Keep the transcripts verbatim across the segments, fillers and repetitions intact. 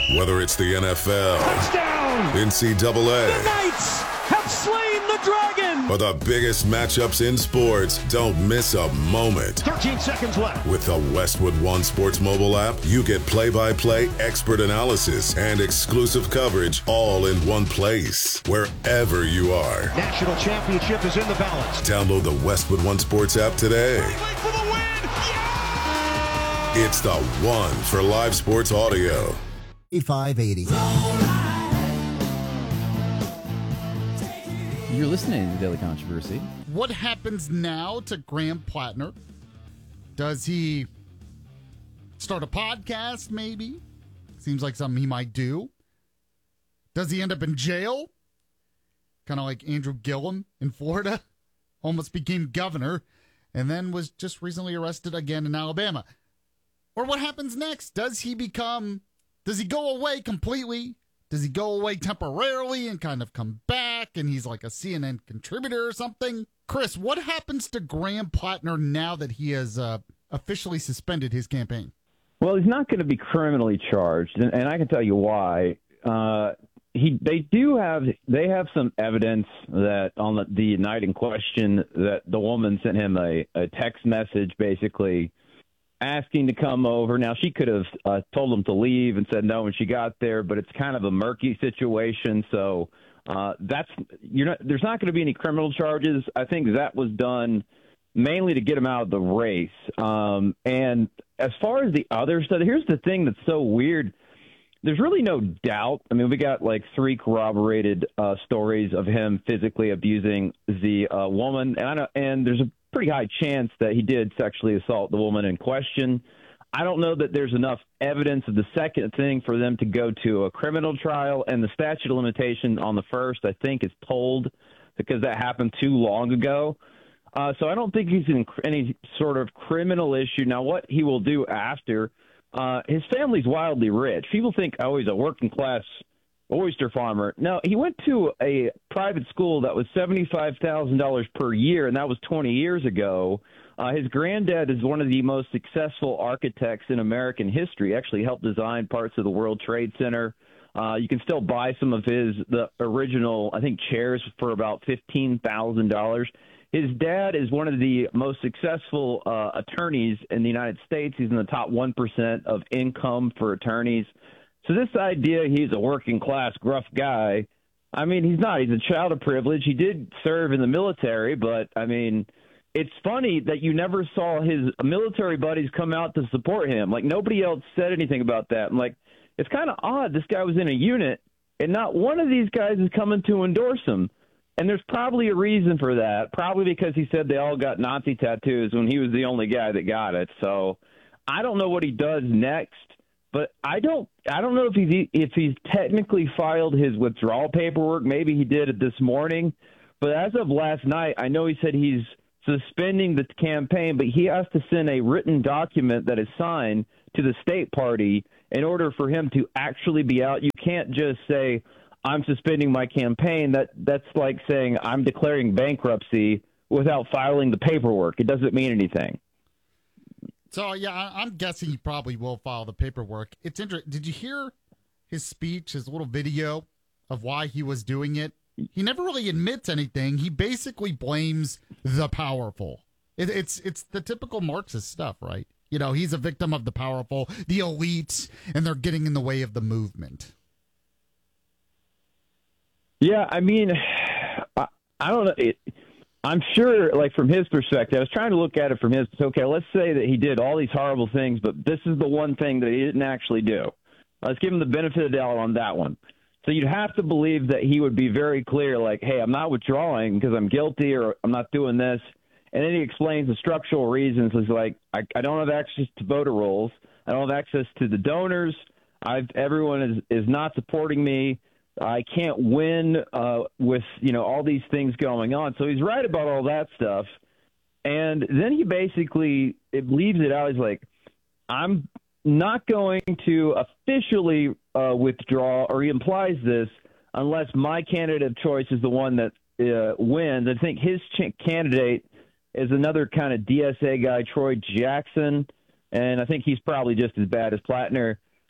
Whether it's the N F L, touchdown, N C double A, the Knights have slain the dragon, or the biggest matchups in sports, don't miss a moment. thirteen seconds left. With the Westwood One Sports mobile app, you get play-by-play expert analysis and exclusive coverage all in one place, wherever you are. National championship is in the balance. Download the Westwood One Sports app today. For the win! Yeah! It's the one for live sports audio. five eighty. You're listening to Daily Controversy. What happens now to Graham Plattner? Does he start a podcast, maybe? Seems like something he might do. Does he end up in jail? Kind of like Andrew Gillum in Florida. Almost became governor and then was just recently arrested again in Alabama. Or what happens next? Does he become... Does he go away completely? Does he go away temporarily and kind of come back and he's like a C N N contributor or something? Chris, what happens to Graham Plattner now that he has uh, officially suspended his campaign? Well, he's not going to be criminally charged, and, and I can tell you why. Uh, he, they do have, they have some evidence that on the, the night in question that the woman sent him a, a text message basically asking to come over. Now, she could have uh, told him to leave and said no when she got there, but it's kind of a murky situation. So uh, that's you're not. There's not going to be any criminal charges. I think that was done mainly to get him out of the race. Um, and as far as the other stuff, here's the thing that's so weird. There's really no doubt. I mean, we got like three corroborated uh, stories of him physically abusing the uh, woman, and I know, and there's a pretty high chance that he did sexually assault the woman in question. I don't know that there's enough evidence of the second thing for them to go to a criminal trial, and the statute of limitation on the first, I think, is told because that happened too long ago. Uh, so I don't think he's in any sort of criminal issue. Now, what he will do after, uh, his family's wildly rich. People think, oh, he's a working-class oyster farmer. No, he went to a private school that was seventy-five thousand dollars per year, and that was twenty years ago. Uh, his granddad is one of the most successful architects in American history, actually helped design parts of the World Trade Center. Uh, you can still buy some of his the original, I think, chairs for about fifteen thousand dollars. His dad is one of the most successful uh, attorneys in the United States. He's in the top one percent of income for attorneys. So this idea he's a working-class, gruff guy, I mean, he's not. He's a child of privilege. He did serve in the military, but, I mean, it's funny that you never saw his military buddies come out to support him. Like, nobody else said anything about that. I'm like, it's kind of odd. This guy was in a unit, and not one of these guys is coming to endorse him. And there's probably a reason for that, probably because he said they all got Nazi tattoos when he was the only guy that got it. So I don't know what he does next. But I don't I don't know if he's if he's technically filed his withdrawal paperwork. Maybe he did it this morning. But as of last night, I know he said he's suspending the campaign, but he has to send a written document that is signed to the state party in order for him to actually be out. You can't just say, I'm suspending my campaign. That That's like saying I'm declaring bankruptcy without filing the paperwork. It doesn't mean anything. So, yeah, I- I'm guessing he probably will file the paperwork. It's interesting. Did you hear his speech, his little video of why he was doing it? He never really admits anything. He basically blames the powerful. It, it's it's the typical Marxist stuff, right? You know, he's a victim of the powerful, the elites, and they're getting in the way of the movement. Yeah, I mean, I, I don't know. It, I'm sure, like, from his perspective, I was trying to look at it from his, okay, let's say that he did all these horrible things, but this is the one thing that he didn't actually do. Let's give him the benefit of the doubt on that one. So you'd have to believe that he would be very clear, like, hey, I'm not withdrawing because I'm guilty or I'm not doing this. And then he explains the structural reasons. He's like, I, I don't have access to voter rolls. I don't have access to the donors. I've, everyone is, is not supporting me. I can't win uh, with, you know, all these things going on. So he's right about all that stuff. And then he basically it leaves it out. He's like, I'm not going to officially uh, withdraw, or he implies this, unless my candidate of choice is the one that uh, wins. I think his ch- candidate is another kind of D S A guy, Troy Jackson, and I think he's probably just as bad as Plattner.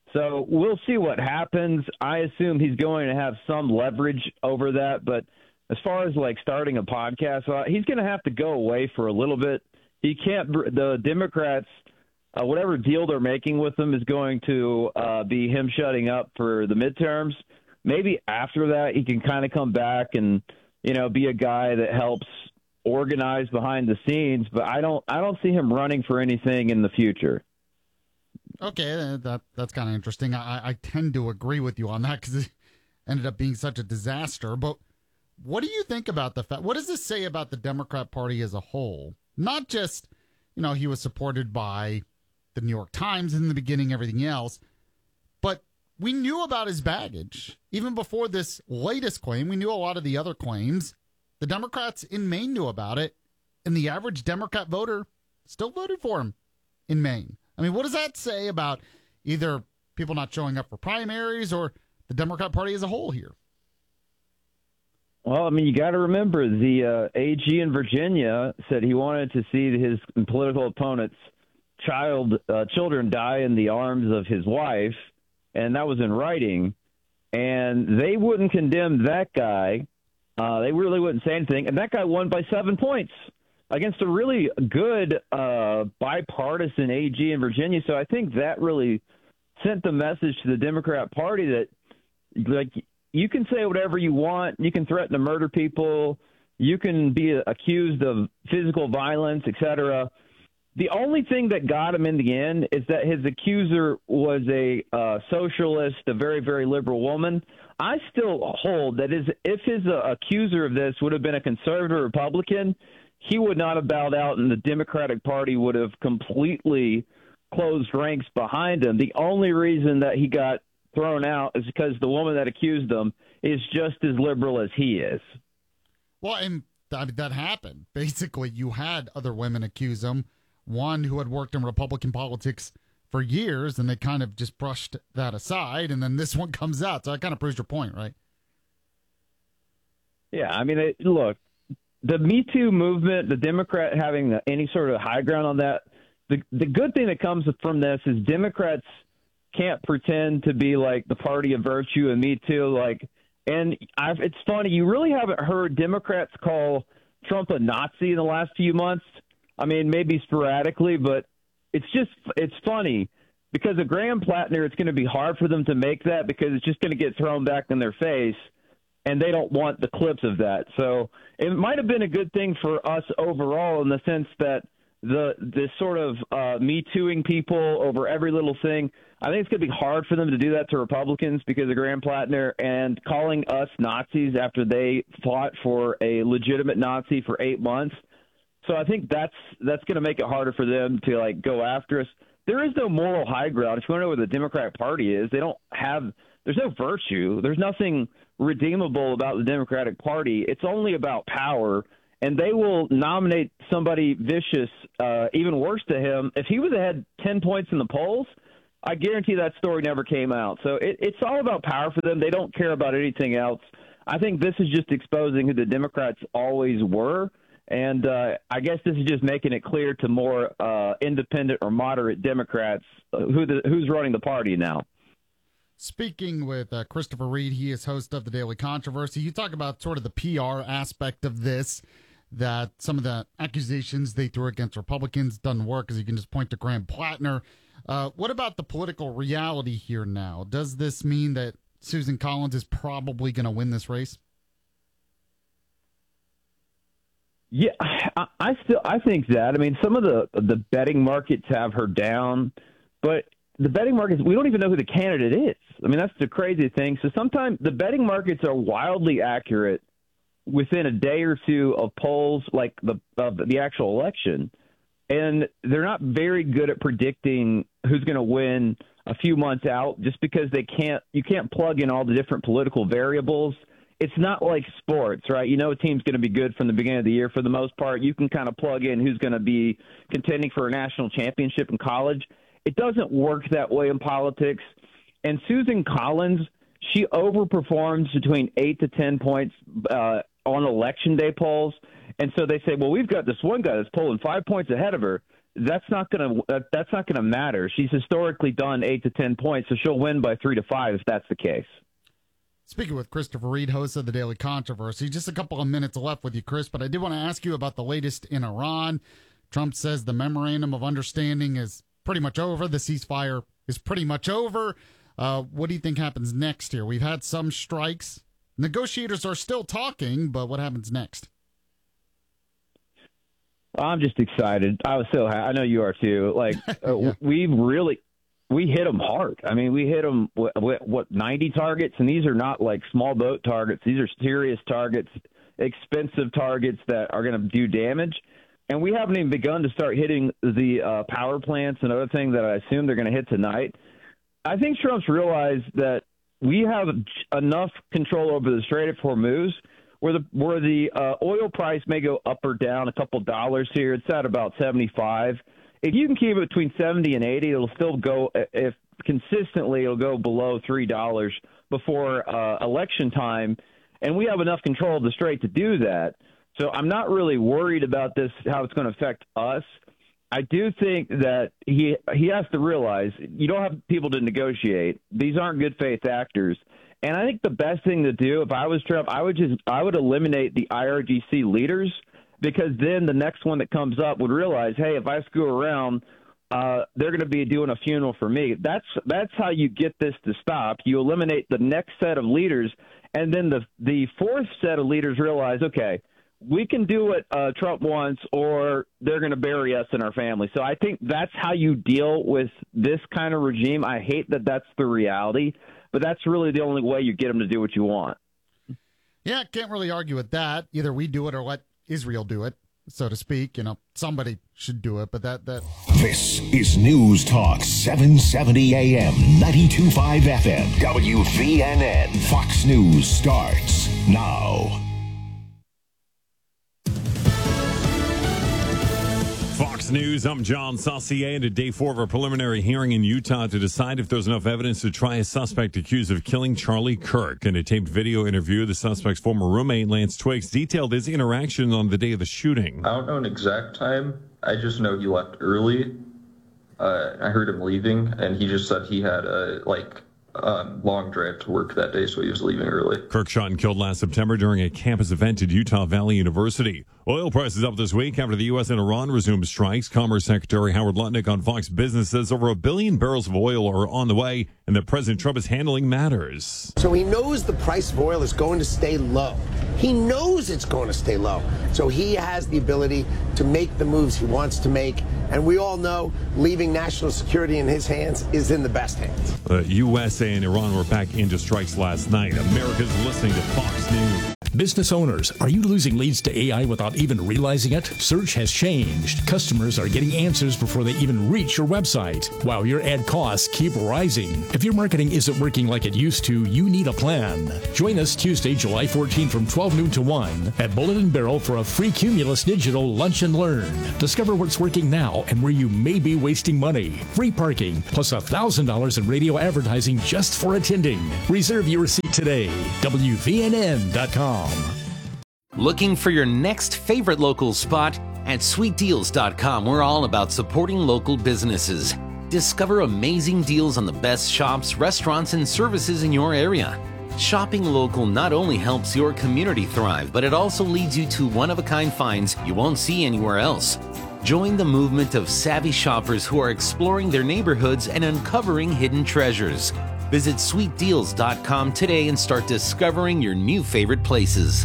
So we'll see what happens. I assume he's going to have some leverage over that. But as far as like starting a podcast, uh, he's going to have to go away for a little bit. He can't. The Democrats, uh, whatever deal they're making with him, is going to uh, be him shutting up for the midterms. Maybe after that, he can kind of come back and, you know, be a guy that helps organize behind the scenes. But I don't, I don't see him running for anything in the future. Okay, that that's kind of interesting. I, I tend to agree with you on that because it ended up being such a disaster. But what do you think about the fact? What does this say about the Democrat Party as a whole? Not just, you know, he was supported by the New York Times in the beginning, everything else, but we knew about his baggage. Even before this latest claim, we knew a lot of the other claims. The Democrats in Maine knew about it, and the average Democrat voter still voted for him in Maine. I mean, what does that say about either people not showing up for primaries or the Democrat Party as a whole here? Well, I mean, you got to remember the uh, A G in Virginia said he wanted to see his political opponent's child uh, children die in the arms of his wife, and that was in writing. And they wouldn't condemn that guy. Uh, they really wouldn't say anything. And that guy won by seven points against a really good uh, bipartisan A G in Virginia. So I think that really sent the message to the Democrat Party that, like, you can say whatever you want. You can threaten to murder people. You can be accused of physical violence, et cetera. The only thing that got him in the end is that his accuser was a uh, socialist, a very, very liberal woman. I still hold that is, if his uh, accuser of this would have been a conservative Republican, he would not have bowed out, and the Democratic Party would have completely closed ranks behind him. The only reason that he got thrown out is because the woman that accused him is just as liberal as he is. Well, and that, that happened. Basically, you had other women accuse him, one who had worked in Republican politics for years, and they kind of just brushed that aside, and then this one comes out. So that kind of proves your point, right? Yeah, I mean, it, look, the Me Too movement, the Democrat having any sort of high ground on that, the the good thing that comes from this is Democrats can't pretend to be like the party of virtue and Me Too. Like, and I've, it's funny, you really haven't heard Democrats call Trump a Nazi in the last few months. I mean, maybe sporadically, but it's just, it's funny because of Graham Plattner, it's going to be hard for them to make that because it's just going to get thrown back in their face, and they don't want the clips of that. So it might have been a good thing for us overall in the sense that the this sort of uh, Me Tooing people over every little thing, I think it's going to be hard for them to do that to Republicans because of Graham Plattner and calling us Nazis after they fought for a legitimate Nazi for eight months. So I think that's that's going to make it harder for them to like go after us. There is no moral high ground. If you want to know where the Democratic Party is, they don't have – there's no virtue. There's nothing redeemable about the Democratic Party. It's only about power, and they will nominate somebody vicious, uh, even worse to him. If he was ahead ten points in the polls, I guarantee that story never came out. So it, it's all about power for them. They don't care about anything else. I think this is just exposing who the Democrats always were. And uh, I guess this is just making it clear to more uh, independent or moderate Democrats uh, who the, who's running the party now. Speaking with uh, Christopher Reed, he is host of The Daily Controversy. You talk about sort of the P R aspect of this, that some of the accusations they threw against Republicans doesn't work, because you can just point to Graham Plattner. Uh, what about the political reality here now? Does this mean that Susan Collins is probably going to win this race? Yeah, I, I still I think that. I mean, some of the the betting markets have her down, but the betting markets, we don't even know who the candidate is. I mean, that's the crazy thing. So sometimes the betting markets are wildly accurate within a day or two of polls, like the of the actual election, and they're not very good at predicting who's going to win a few months out, just because they can't. You can't plug in all the different political variables. It's not like sports, right? You know a team's going to be good from the beginning of the year for the most part. You can kind of plug in who's going to be contending for a national championship in college. It doesn't work that way in politics. And Susan Collins, she overperforms between eight to ten points uh, on election day polls. And so they say, well, we've got this one guy that's polling five points ahead of her. that's not going to that's not going to matter. She's historically done eight to ten points, so she'll win by three to five if that's the case. Speaking with Christopher Reed, host of the Daily Controversy, just a couple of minutes left with you, Chris, but I did want to ask you about the latest in Iran. Trump says the memorandum of understanding is pretty much over. The ceasefire is pretty much over. Uh, what do you think happens next here? We've had some strikes. Negotiators are still talking, but what happens next? I'm just excited. I was so happy. I know you are too. Like uh, yeah. we really, we hit them hard. I mean, we hit them what, what ninety targets, and these are not like small boat targets. These are serious targets, expensive targets that are going to do damage. And we haven't even begun to start hitting the uh, power plants and other things that I assume they're going to hit tonight. I think Trump's realized that we have enough control over the Strait of Hormuz where the where the uh, oil price may go up or down a couple dollars here. It's at about seventy-five. If you can keep it between seventy and eighty, it'll still go, if consistently, it'll go below three dollars before uh, election time. And we have enough control of the Strait to do that. So I'm not really worried about this, how it's going to affect us. I do think that he he has to realize you don't have people to negotiate. These aren't good faith actors. And I think the best thing to do, if I was Trump, I would just I would eliminate the I R G C leaders, because then the next one that comes up would realize, hey, if I screw around, uh, they're going to be doing a funeral for me. That's that's how you get this to stop. You eliminate the next set of leaders, and then the the fourth set of leaders realize, okay, we can do what uh, Trump wants, or they're going to bury us in our family. So I think that's how you deal with this kind of regime. I hate that that's the reality, but that's really the only way you get them to do what you want. Yeah, can't really argue with that. Either we do it or let Israel do it, so to speak. You know, somebody should do it, but that... that... This is News Talk seven seventy A M, ninety-two point five F M, W V N N. Fox News starts now. Fox News, I'm John Saucier, and at day four of a preliminary hearing in Utah to decide if there's enough evidence to try a suspect accused of killing Charlie Kirk. In a taped video interview, the suspect's former roommate, Lance Twiggs, detailed his interaction on the day of the shooting. I don't know an exact time. I just know he left early. Uh, I heard him leaving, and he just said he had a, like, Um, long drive to work that day, so he was leaving early. Kirk shot and killed last September during a campus event at Utah Valley University. Oil prices up this week after the U S and Iran resumed strikes. Commerce Secretary Howard Lutnick on Fox Business says over a billion barrels of oil are on the way and that President Trump is handling matters. So he knows the price of oil is going to stay low. He knows it's going to stay low. So he has the ability to make the moves he wants to make. And we all know leaving national security in his hands is in the best hands. The U S A and Iran were back into strikes last night. America's listening to Fox News. Business owners, are you losing leads to A I without even realizing it? Search has changed. Customers are getting answers before they even reach your website, while your ad costs keep rising. If your marketing isn't working like it used to, you need a plan. Join us Tuesday, July fourteenth from twelve noon to one at Bullet and Barrel for a free Cumulus Digital Lunch and Learn. Discover what's working now and where you may be wasting money. Free parking, plus one thousand dollars in radio advertising just for attending. Reserve your seat today. W V N N dot com. Looking for your next favorite local spot? At sweet deals dot com, we're all about supporting local businesses. Discover amazing deals on the best shops, restaurants, and services in your area. Shopping local not only helps your community thrive, but it also leads you to one-of-a-kind finds you won't see anywhere else. Join the movement of savvy shoppers who are exploring their neighborhoods and uncovering hidden treasures. Visit sweet deals dot com today and start discovering your new favorite places.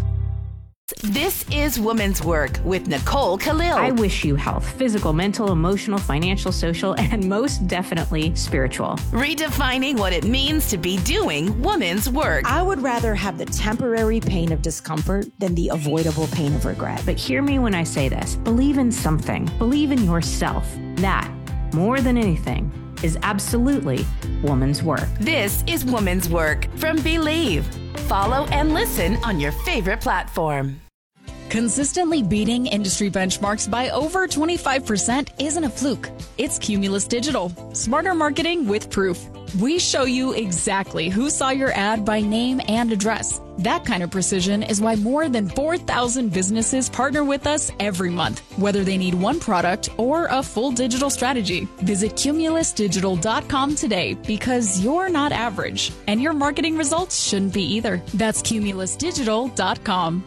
This is Women's Work with Nicole Khalil. I wish you health, physical, mental, emotional, financial, social, and most definitely spiritual. Redefining what it means to be doing women's work. I would rather have the temporary pain of discomfort than the avoidable pain of regret. But hear me when I say this. Believe in something. Believe in yourself. That, more than anything, is absolutely woman's work. This is Woman's Work from Believe. Follow and listen on your favorite platform. Consistently beating industry benchmarks by over twenty-five percent isn't a fluke. It's Cumulus Digital. Smarter marketing with proof. We show you exactly who saw your ad by name and address. That kind of precision is why more than four thousand businesses partner with us every month, whether they need one product or a full digital strategy. Visit Cumulus Digital dot com today because you're not average, and your marketing results shouldn't be either. That's Cumulus Digital dot com.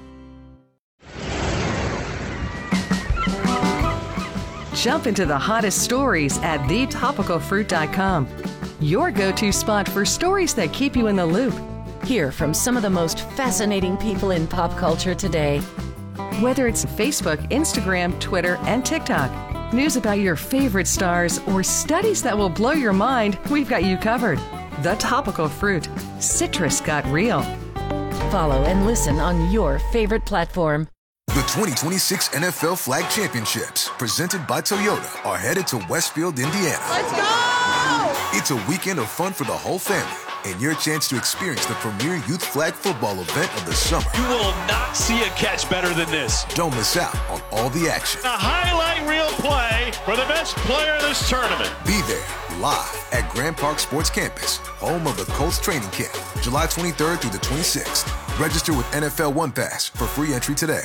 Jump into the hottest stories at the topical fruit dot com. Your go-to spot for stories that keep you in the loop. Hear from some of the most fascinating people in pop culture today. Whether it's Facebook, Instagram, Twitter, and TikTok, news about your favorite stars, or studies that will blow your mind, we've got you covered. The Topical Fruit. Citrus got real. Follow and listen on your favorite platform. The twenty twenty-six N F L Flag Championships, presented by Toyota, are headed to Westfield, Indiana. Let's go! It's a weekend of fun for the whole family and your chance to experience the premier youth flag football event of the summer. You will not see a catch better than this. Don't miss out on all the action. A highlight reel play for the best player in this tournament. Be there live at Grand Park Sports Campus, home of the Colts training camp, July twenty-third through the twenty-sixth. Register with N F L One Pass for free entry today.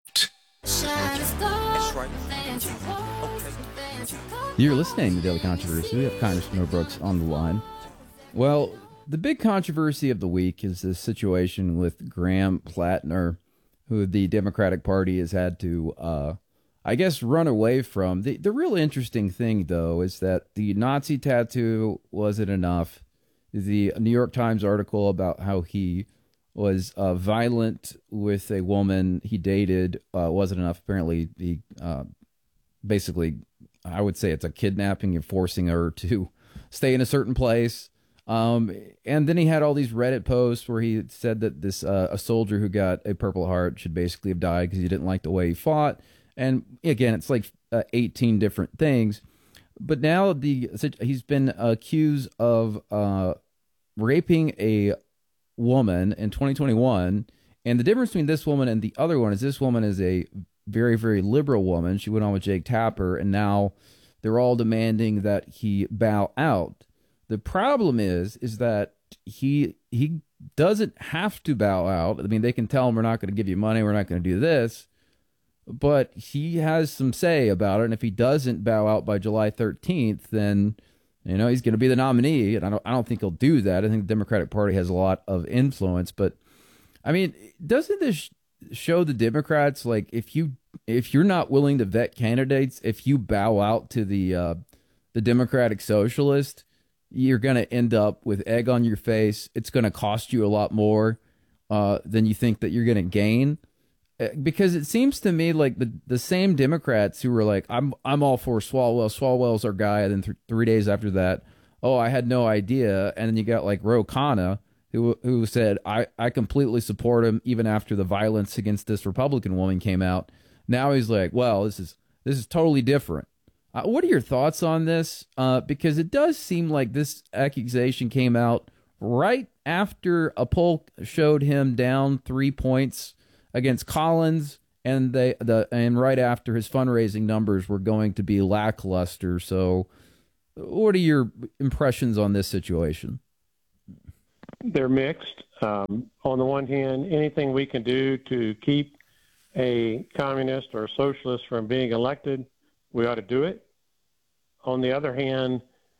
You're listening to Daily Controversy. We have Congressman Brooks on the line. Well, the big controversy of the week is this situation with Graham Plattner, who the Democratic Party has had to, uh, I guess, run away from. The, the real interesting thing, though, is that the Nazi tattoo wasn't enough. The New York Times article about how he was uh, violent with a woman he dated uh, wasn't enough. Apparently, he uh, basically, I would say it's a kidnapping and forcing her to stay in a certain place. Um, and then he had all these Reddit posts where he said that this uh, a soldier who got a Purple Heart should basically have died because he didn't like the way he fought. And again, it's like uh, eighteen different things. But now the he's been accused of uh, raping a woman in twenty twenty-one. And the difference between this woman and the other one is this woman is a very, very liberal woman. She went on with Jake Tapper, and now they're all demanding that he bow out. The problem is, is that he he doesn't have to bow out. I mean, they can tell him, we're not going to give you money, we're not going to do this, but he has some say about it. And if he doesn't bow out by July thirteenth, then, you know, he's going to be the nominee. And I don't, I don't think he'll do that. I think the Democratic Party has a lot of influence. But I mean, doesn't this show the Democrats, like, if you if you're not willing to vet candidates, if you bow out to the uh, the Democratic Socialist, you're going to end up with egg on your face. It's going to cost you a lot more uh, than you think that you're going to gain. Because it seems to me like the, the same Democrats who were like, I'm I'm all for Swalwell. Swalwell's our guy. And then th- three days after that, oh, I had no idea. And then you got like Ro Khanna, who who said, I, I completely support him even after the violence against this Republican woman came out. Now he's like, well, this is this is totally different. Uh, what are your thoughts on this? Uh, because it does seem like this accusation came out right after a poll showed him down three points against Collins, and they the and right after his fundraising numbers were going to be lackluster. So, what are your impressions on this situation? They're mixed. Um, on the one hand, anything we can do to keep a communist or a socialist from being elected, we ought to do it. On the other hand,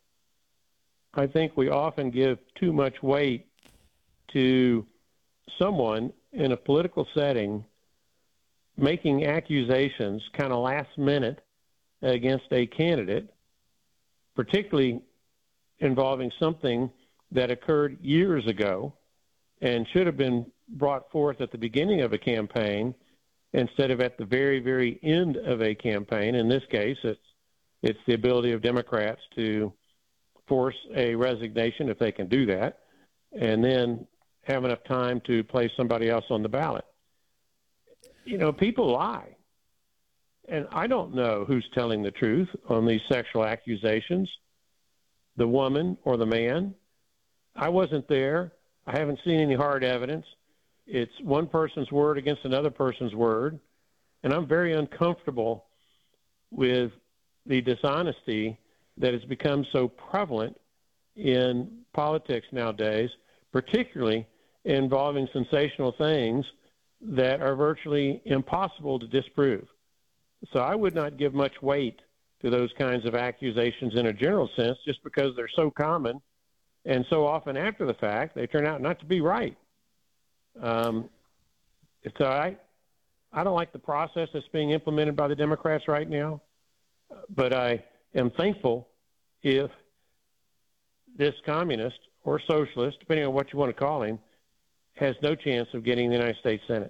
I think we often give too much weight to someone in a political setting making accusations kind of last minute against a candidate, particularly involving something that occurred years ago and should have been brought forth at the beginning of a campaign instead of at the very, very end of a campaign. In this case, it's It's the ability of Democrats to force a resignation, if they can do that, and then have enough time to place somebody else on the ballot. You know, people lie. And I don't know who's telling the truth on these sexual accusations, the woman or the man. I wasn't there. I haven't seen any hard evidence. It's one person's word against another person's word. And I'm very uncomfortable with the dishonesty that has become so prevalent in politics nowadays, particularly involving sensational things that are virtually impossible to disprove. So I would not give much weight to those kinds of accusations in a general sense, just because they're so common and so often after the fact, they turn out not to be right. Um, so I, I don't like the process that's being implemented by the Democrats right now, but I am thankful if this communist or socialist, depending on what you want to call him, has no chance of getting the United States Senate.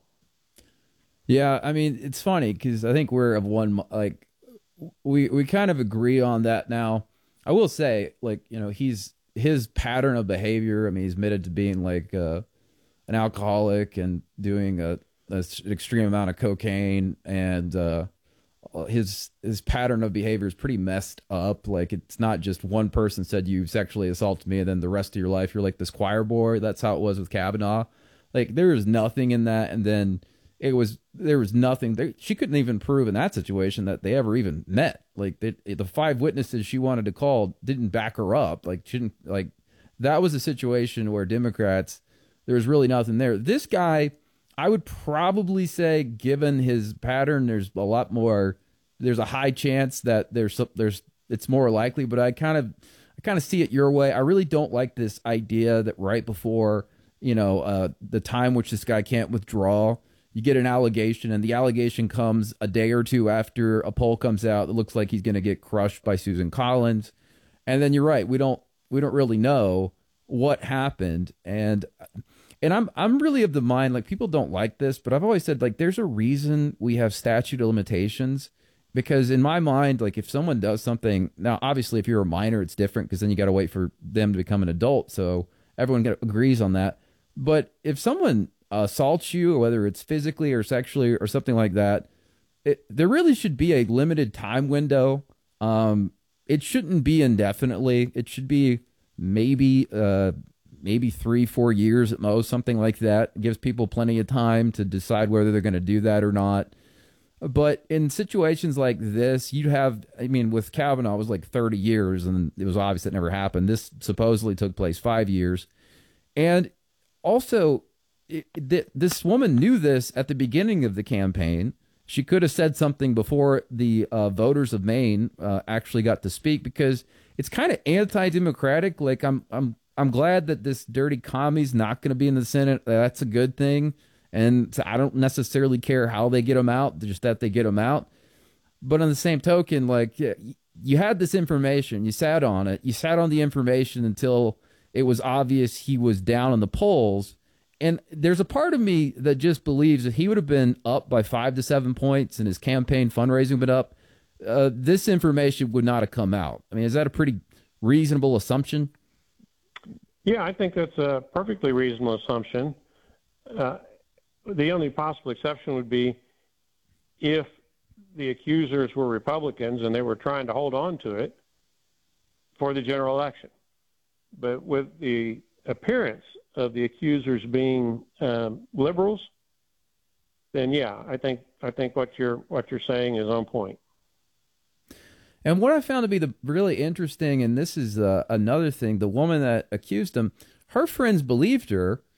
Yeah, I mean, it's funny because I think we're of one, like, we we kind of agree on that now. I will say, like, you know, he's his pattern of behavior. I mean, he's admitted to being like uh, an alcoholic and doing a, a an extreme amount of cocaine, and uh, his his pattern of behavior is pretty messed up. Like, it's not just one person said you sexually assaulted me, and then the rest of your life you're like this choir boy. That's how it was with Kavanaugh. Like, there is nothing in that, and then it was there was nothing there. She couldn't even prove in that situation that they ever even met. Like, they, the five witnesses she wanted to call didn't back her up. Like, she didn't, like, that was a situation where Democrats, there was really nothing there. This guy, I would probably say, given his pattern, there's a lot more. There's a high chance that there's there's it's more likely. But I kind of I kind of see it your way. I really don't like this idea that right before, you know, uh, the time which this guy can't withdraw, you get an allegation, and the allegation comes a day or two after a poll comes out that looks like he's going to get crushed by Susan Collins. And then you're right, we don't we don't really know what happened. And and I'm I'm really of the mind, like, people don't like this, but I've always said, like, there's a reason we have statute of limitations, because in my mind, like, if someone does something, now obviously if you're a minor it's different because then you got to wait for them to become an adult, so everyone get, agrees on that. But if someone assaults you, whether it's physically or sexually or something like that, it, there really should be a limited time window. Um, it shouldn't be indefinitely. It should be maybe uh, maybe three, four years at most, something like that. It gives people plenty of time to decide whether they're going to do that or not. But in situations like this, you'd have, I mean, with Kavanaugh, it was like thirty years, and it was obvious it never happened. This supposedly took place five years. And also, It, it, this woman knew this at the beginning of the campaign. She could have said something before the uh, voters of Maine uh, actually got to speak, because it's kind of anti-democratic. Like, I'm, I'm, I'm glad that this dirty commie's not going to be in the Senate. That's a good thing, and I don't necessarily care how they get him out, just that they get him out. But on the same token, like, you had this information, you sat on it, you sat on the information until it was obvious he was down in the polls. And there's a part of me that just believes that he would have been up by five to seven points and his campaign fundraising been up, uh, this information would not have come out. I mean, is that a pretty reasonable assumption? Yeah, I think that's a perfectly reasonable assumption. Uh, the only possible exception would be if the accusers were Republicans and they were trying to hold on to it for the general election. But with the appearance of the accusers being um, liberals, then yeah, I think I think what you're what you're saying is on point. And what I found to be the really interesting, and this is uh, another thing, the woman that accused him, her friends believed her,